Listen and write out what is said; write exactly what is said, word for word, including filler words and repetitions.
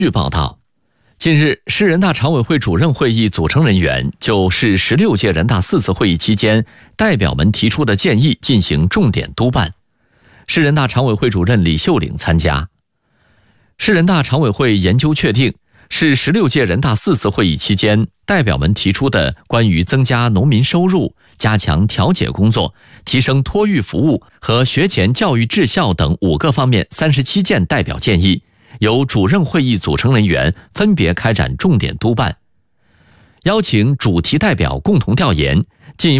据报道，近日，市人大常委会主任会议组成人员就市十六届人大四次会议期间代表们提出的建议进行重点督办。市人大常委会主任李秀岭参加。市人大常委会研究确定，市十六届人大四次会议期间代表们提出的关于增加农民收入、加强调解工作、提升托育服务和学前教育质效等五个方面三十七件代表建议，由主任会议组成人员分别开展重点督办，邀请主题代表共同调研，进一